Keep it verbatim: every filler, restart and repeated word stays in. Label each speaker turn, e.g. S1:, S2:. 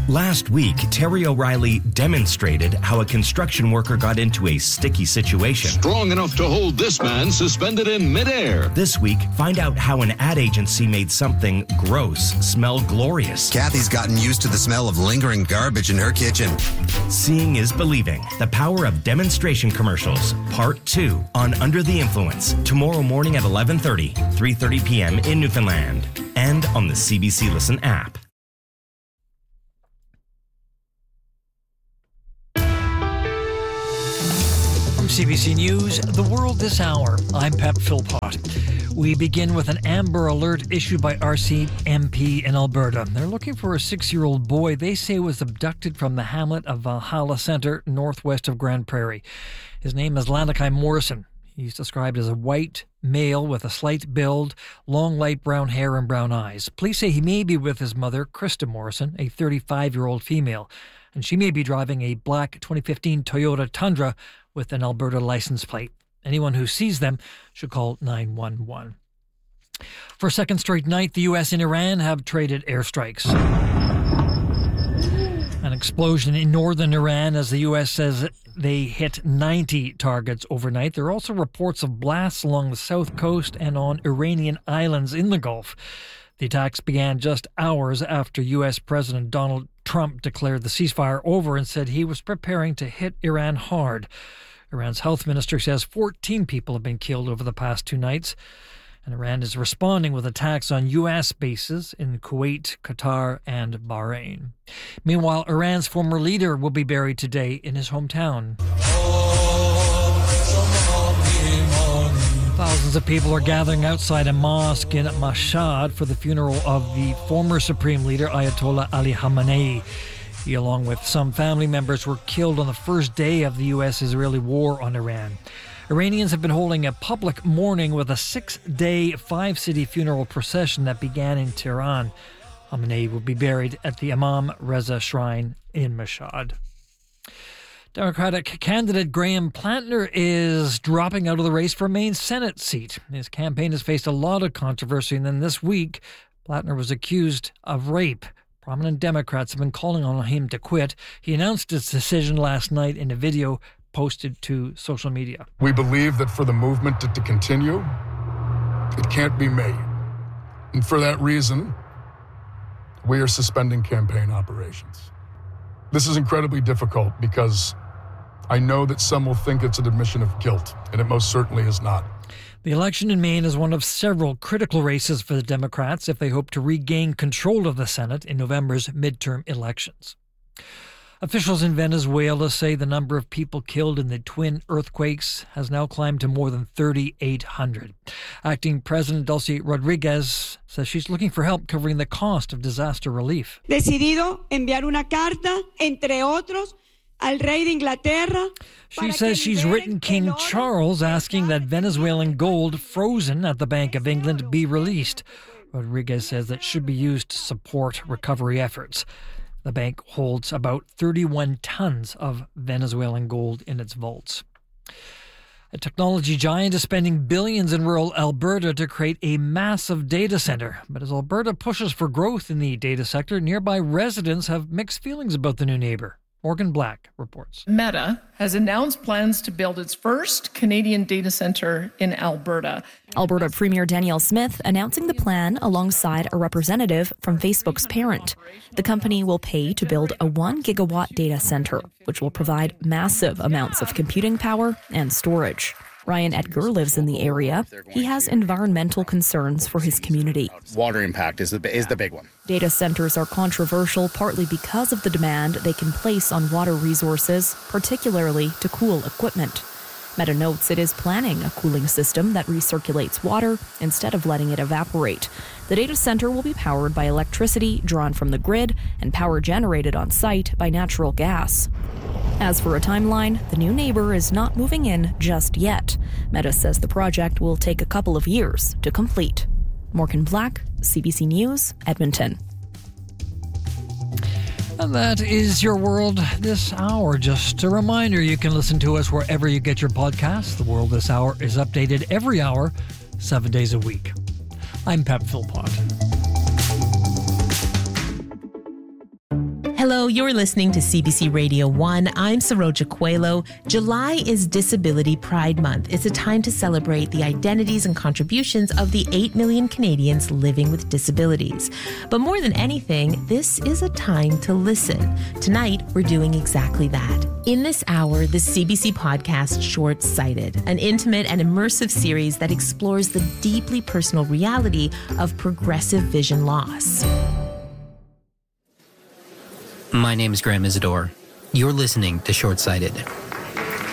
S1: Last week, Terry O'Reilly demonstrated how a construction worker got into a sticky situation.
S2: Strong enough to hold this man suspended in midair.
S1: This week, find out how an ad agency made something gross smell glorious.
S3: Kathy's gotten used to the smell of lingering garbage in her kitchen.
S1: Seeing is believing. The power of demonstration commercials. Part two on Under the Influence. Tomorrow morning at eleven thirty, three thirty p.m. in Newfoundland. And on the C B C Listen app.
S4: C B C News, The World This Hour. I'm Pep Philpott. We begin with an Amber Alert issued by R C M P in Alberta. They're looking for a six-year-old boy they say was abducted from the hamlet of Valhalla Centre, northwest of Grand Prairie. His name is Lanakai Morrison. He's described as a white male with a slight build, long light brown hair and brown eyes. Police say he may be with his mother, Krista Morrison, a thirty-five-year-old female, and she may be driving a black twenty fifteen Toyota Tundra with an Alberta license plate. Anyone who sees them should call nine one one. For a second straight night, the U S and Iran have traded airstrikes. An explosion in northern Iran as the U S says they hit ninety targets overnight. There are also reports of blasts along the south coast and on Iranian islands in the Gulf. The attacks began just hours after U S President Donald Trump declared the ceasefire over and said he was preparing to hit Iran hard. Iran's health minister says fourteen people have been killed over the past two nights. And Iran is responding with attacks on U S bases in Kuwait, Qatar, and Bahrain. Meanwhile, Iran's former leader will be buried today in his hometown. Thousands of people are gathering outside a mosque in Mashhad for the funeral of the former supreme leader, Ayatollah Ali Khamenei. He, along with some family members, were killed on the first day of the U S-Israeli war on Iran. Iranians have been holding a public mourning with a six-day, five-city funeral procession that began in Tehran. Khamenei will be buried at the Imam Reza Shrine in Mashhad. Democratic candidate Graham Plantner is dropping out of the race for Maine's Senate seat. His campaign has faced a lot of controversy, and then this week, Plantner was accused of rape. Prominent Democrats have been calling on him to quit. He announced his decision last night in a video posted to social media.
S5: We believe that for the movement to, to continue, it can't be me. And for that reason, we are suspending campaign operations. This is incredibly difficult because I know that some will think it's an admission of guilt, and it most certainly is not.
S4: The election in Maine is one of several critical races for the Democrats if they hope to regain control of the Senate in November's midterm elections. Officials in Venezuela say the number of people killed in the twin earthquakes has now climbed to more than thirty-eight hundred. Acting President Delcy Rodriguez says she's looking for help covering the cost of disaster relief.
S6: Decidido enviar una carta, entre otros, al rey de Inglaterra.
S4: She says she's written King Charles asking that Venezuelan gold frozen at the Bank of England be released. Rodriguez says that should be used to support recovery efforts. The bank holds about thirty-one tons of Venezuelan gold in its vaults. A technology giant is spending billions in rural Alberta to create a massive data center. But as Alberta pushes for growth in the data sector, nearby residents have mixed feelings about the new neighbour. Morgan Black reports.
S7: Meta has announced plans to build its first Canadian data center in Alberta.
S8: Alberta Premier Danielle Smith announcing the plan alongside a representative from Facebook's parent. The company will pay to build a one gigawatt data center, which will provide massive amounts of computing power and storage. Ryan Edgar lives in the area. He has environmental concerns for his community.
S9: Water impact is the, is the big one.
S8: Data centers are controversial partly because of the demand they can place on water resources, particularly to cool equipment. Meta notes it is planning a cooling system that recirculates water instead of letting it evaporate. The data center will be powered by electricity drawn from the grid and power generated on site by natural gas. As for a timeline, the new neighbor is not moving in just yet. Meta says the project will take a couple of years to complete. Morgan Black, C B C News, Edmonton.
S4: And that is your World This Hour. Just a reminder, you can listen to us wherever you get your podcasts. The World This Hour is updated every hour, seven days a week. I'm Pep Philpott.
S10: Hello, you're listening to C B C Radio one. I'm Saroja Coelho. July is Disability Pride Month. It's a time to celebrate the identities and contributions of the eight million Canadians living with disabilities. But more than anything, this is a time to listen. Tonight, we're doing exactly that. In this hour, the C B C podcast Short Sighted, an intimate and immersive series that explores the deeply personal reality of progressive vision loss.
S11: My name is Graham Isidore. You're listening to Short Sighted.